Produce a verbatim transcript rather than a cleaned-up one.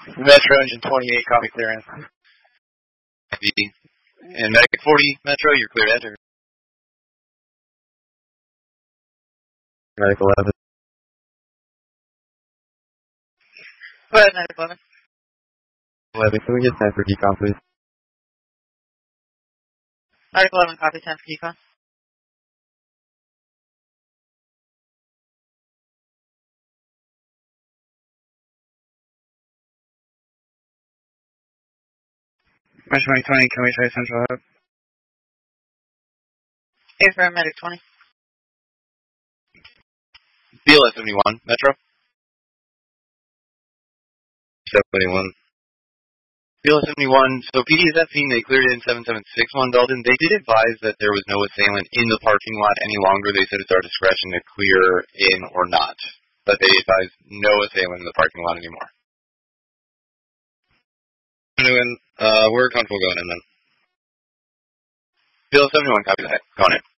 Metro engine twenty-eight, copy clearance. And Medic forty, Metro, you're clear to enter. Medic eleven. Go ahead, Medic eleven. eleven, can we get ten for decon, please? Medic eleven, copy ten for decon. Metro twenty twenty, can we try Central Hub? Affirm, Medic twenty. B L S seventy-one, Metro. seventy-one. B L S seventy-one, so P D is at scene, they cleared it in seven seven six one Dalton. They did advise that there was no assailant in the parking lot any longer. They said it's our discretion to clear in or not. But they advised no assailant in the parking lot anymore. Uh, we're comfortable going in then. B L S seventy-one, copy that. Go on in.